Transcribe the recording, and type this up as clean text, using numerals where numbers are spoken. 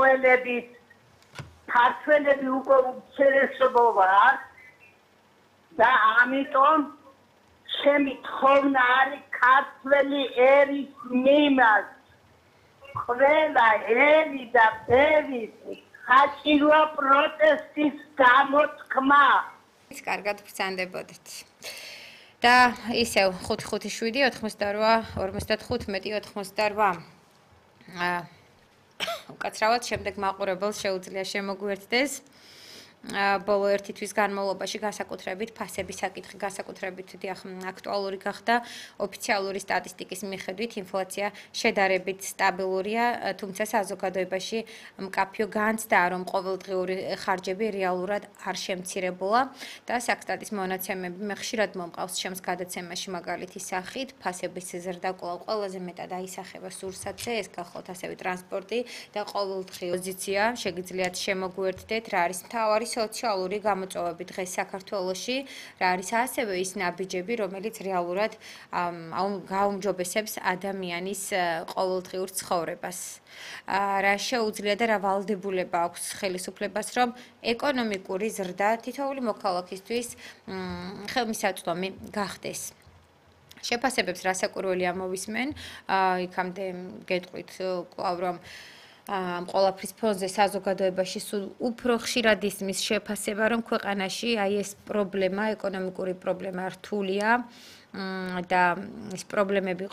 ქართველები უკვე უცერესობო ვარ და ამიტომ ჩემი თხოვნა არის ქართველი ერის მიმართ ყველა ერი და ერის საჭიროა პროტესტის გამოთქმა. კარგად ბრძანდებოდეთ. და ისევ 557 88 55 უკაცრავად შემდეგ მაყურებელს შეუძლია შემოგვიერთდეს. ბოლო ერთი თვის განმავლობაში განსაკუთრებით ფასების საკითხი განსაკუთრებით აქტუალური გახდა ოფიციალური სტატისტიკის მიხედვით ინფლაცია შედარებით სტაბილურია თუმცა საზოგადოებაში მკაფიო განცდა რომ ყოველდღიური ხარჯები რეალურად არ შემცირებულა და საქსტატის მონაცემები მე ხშირად მომყავს ჩემს გადაცემაში მაგალითის სახით ფასების ზრდა კვლავ ყველაზე მეტად აისახება სურსათზე ეს გახლავთ ასევე ტრანსპორტი და ყოველდღიური პოზიცია შეგიძლიათ შემოგვიერთდეთ რა არის მთავარი სოციალური გამოწვევები დღეს საქართველოში რა არის ასევე ის ნაბიჯები რომელიც რეალურად გაუმჯობესებს ადამიანის ყოველდღიურ ცხოვრებას რა შეუძლია და რა ვალდებულება აქვს ხელისუფლებას რომ ეკონომიკური ზრდა თითოეული მოქალაქისთვის ხელმისაწვდომი გახდეს შეფასებებს რასაკვირველია მოვისმენ იქამდე გეტყვით კვლავ რომ ამ ყველაფრის ფონზე საზოგადოებაში სულ უფრო ხშირად ისმის შეფასება რომ ქვეყანაში აი ეს პრობლემა ეკონომიკური პრობლემა რთულია და ეს პრობლემები